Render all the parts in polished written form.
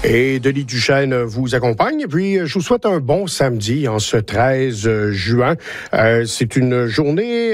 Et Denis Duchesne vous accompagne. Et puis, je vous souhaite un bon samedi en ce 13 juin. C'est une journée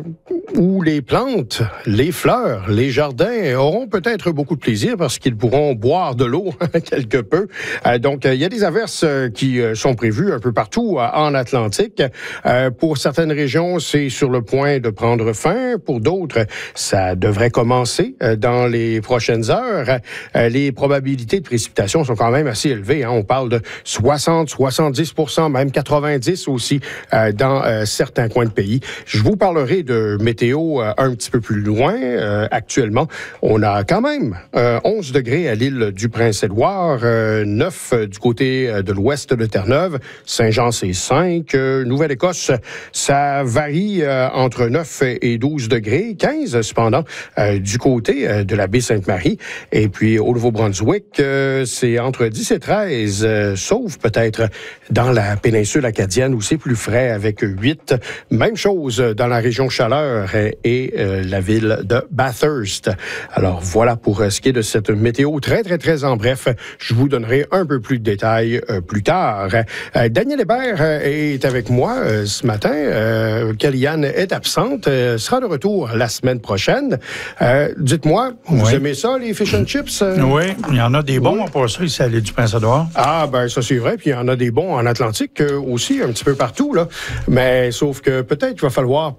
où les plantes, les fleurs, les jardins auront peut-être beaucoup de plaisir parce qu'ils pourront boire de l'eau quelque peu. Donc, il y a des averses qui sont prévues un peu partout en Atlantique. Pour certaines régions, c'est sur le point de prendre fin. Pour d'autres, ça devrait commencer dans les prochaines heures. Les probabilités de précipitation sont quand même assez élevées. On parle de 60, 70%, même 90% aussi dans certains coins de pays. Je vous parlerai de météo un petit peu plus loin. Actuellement, on a quand même 11 degrés à l'île du Prince-Édouard, 9 du côté de l'ouest de Terre-Neuve, Saint-Jean, c'est 5. Nouvelle-Écosse, ça varie entre 9 et 12 degrés, 15 cependant du côté de la baie Sainte-Marie. Et puis au Nouveau-Brunswick, c'est entre 10 et 13, sauf peut-être dans la péninsule acadienne où c'est plus frais avec 8. Même chose dans la région Chaleur et la ville de Bathurst. Alors voilà pour ce qui est de cette météo très, très, très en bref. Je vous donnerai un peu plus de détails plus tard. Daniel Hébert est avec moi ce matin. Kellyanne est absente, sera de retour la semaine prochaine. Dites-moi, vous aimez ça, les fish and chips? Oui, il y en a des bons pour ça ici à l'île du Prince-Édouard. Ah, ben ça c'est vrai, puis il y en a des bons en Atlantique aussi, un petit peu partout, là. Mais sauf que peut-être il va falloir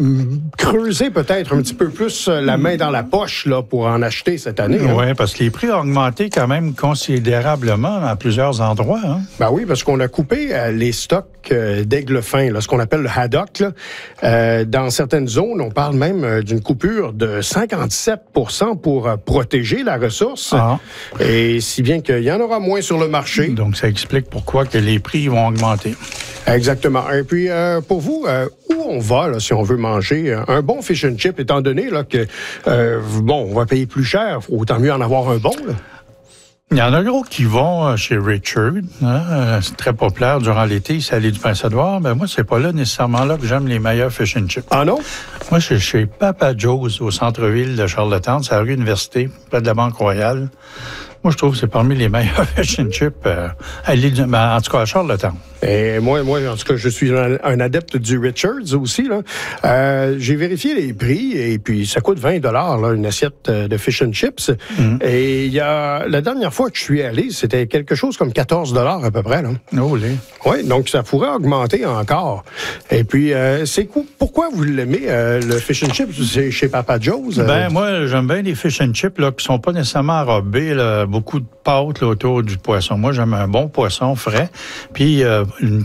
creuser peut-être un petit peu plus la main dans la poche là, pour en acheter cette année. Oui, parce que les prix ont augmenté quand même considérablement à plusieurs endroits. Ben oui, parce qu'on a coupé les stocks d'aigle fin, là, ce qu'on appelle le haddock. Là. Dans certaines zones, on parle même d'une coupure de 57% pour protéger la ressource. Ah. Et si bien qu'il y en aura moins sur le marché. Donc, ça explique pourquoi que les prix vont augmenter. Exactement. Et puis, pour vous, où on va là, si on veut manger un bon fish and chip, étant donné là, que, on va payer plus cher, autant mieux en avoir un bon, là. Il y en a gros qui vont chez Richard. C'est très populaire durant l'été, c'est à l'île du Prince-Édouard. Ben moi, c'est pas là nécessairement là que j'aime les meilleurs fish and chips. Ah non? Moi, je suis chez Papa Joe's, au centre-ville de Charlottetown. C'est à la rue Université, près de la Banque Royale. Moi, je trouve que c'est parmi les meilleurs fish and chips à l'île du... en tout cas, à Charlottetown. Et moi, en tout cas, je suis un adepte du Richards aussi. Là. J'ai vérifié les prix et puis ça coûte 20 $ une assiette de fish and chips. Mm-hmm. Et il y a la dernière fois que je suis allé, c'était quelque chose comme 14 $ à peu près. Là. Oh, oui, donc ça pourrait augmenter encore. Et puis, pourquoi vous l'aimez, le fish and chips chez Papa Joe's? Ben moi, j'aime bien les fish and chips là, qui sont pas nécessairement enrobés, là, beaucoup de pâtes là, autour du poisson. Moi, j'aime un bon poisson frais. Puis, une